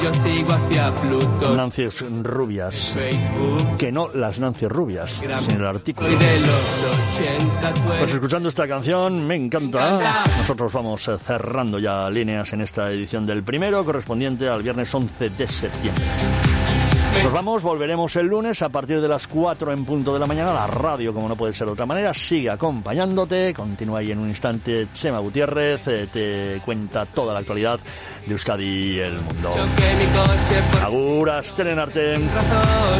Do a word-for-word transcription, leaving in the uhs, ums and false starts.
Yo sigo hacia Plutón. Nancy rubias. Facebook. Que no las Nancy rubias, sin el artículo. Soy de los ochenta, pues. Pues escuchando esta canción, me encanta. Nosotros vamos cerrando ya líneas en esta edición del primero, correspondiente al viernes once de septiembre. Nos vamos, volveremos el lunes a partir de las cuatro en punto de la mañana. La radio, como no puede ser de otra manera, sigue acompañándote. Continúa ahí en un instante Chema Gutiérrez, eh, te cuenta toda la actualidad de Euskadi y el mundo. Agur, Astelen Arte.